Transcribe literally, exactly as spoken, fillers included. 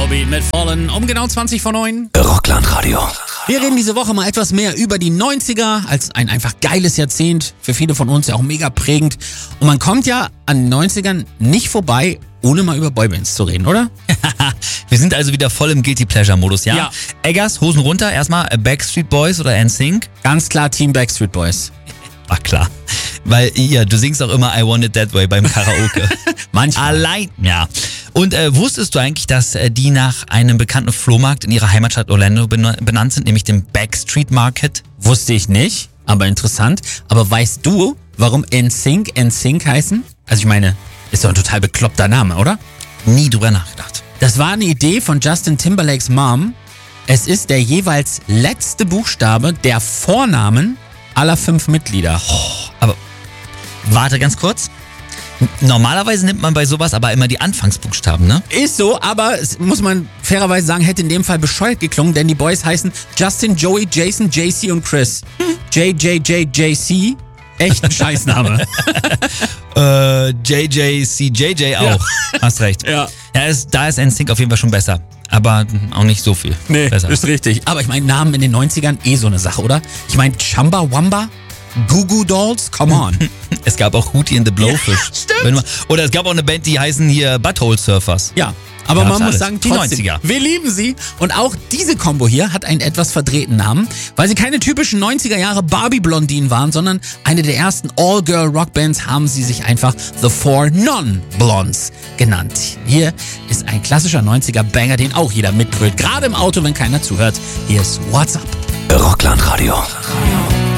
Volbeat mit Fallen um genau zwanzig vor neun. Rockland-Radio. Wir reden diese Woche mal etwas mehr über die neunziger als ein einfach geiles Jahrzehnt. Für viele von uns ja auch mega prägend. Und man kommt ja an den neunzigern nicht vorbei, ohne mal über Boybands zu reden, oder? Wir sind also wieder voll im Guilty Pleasure-Modus, ja? Ja. Eggers, Hosen runter, erstmal Backstreet Boys oder N Sync. Ganz klar Team Backstreet Boys. Ach klar. Weil, ja, du singst auch immer I Want It That Way beim Karaoke. Manchmal. Allein, ja. Und äh, wusstest du eigentlich, dass äh, die nach einem bekannten Flohmarkt in ihrer Heimatstadt Orlando ben- benannt sind, nämlich dem Backstreet Market? Wusste ich nicht, aber interessant. Aber weißt du, warum N Sync N Sync heißen? Also ich meine, ist doch ein total bekloppter Name, oder? Nie drüber nachgedacht. Das war eine Idee von Justin Timberlakes Mom. Es ist der jeweils letzte Buchstabe der Vornamen aller fünf Mitglieder. Oh, aber warte ganz kurz. N- Normalerweise nimmt man bei sowas aber immer die Anfangsbuchstaben, ne? Ist so, aber es muss man fairerweise sagen, hätte in dem Fall bescheuert geklungen, denn die Boys heißen Justin, Joey, Jason, J C und Chris. J J J J C, echt ein Scheißname. Äh, J J C J J auch. Hast recht. Ja. Ja, ist, da ist N Sync auf jeden Fall schon besser. Aber auch nicht so viel besser. ist richtig. Aber ich meine, Namen in den neunzigern eh so eine Sache, oder? Ich meine, Chamba Wamba, Goo Goo Dolls, come on. Es gab auch Hootie and the Blowfish. Ja, stimmt. Wenn man, oder es gab auch eine Band, die heißen hier Butthole Surfers. Ja, aber Gab's man muss alles. sagen, Die trotzdem, neunziger. wir lieben sie. Und auch diese Combo hier hat einen etwas verdrehten Namen, weil sie keine typischen neunziger Jahre Barbie-Blondinen waren, sondern eine der ersten All-Girl-Rockbands haben sie sich einfach The Four Non-Blondes genannt. Hier ist ein klassischer neunziger Banger, den auch jeder mitbrüllt, gerade im Auto, wenn keiner zuhört. Hier ist What's Up. Rockland Radio.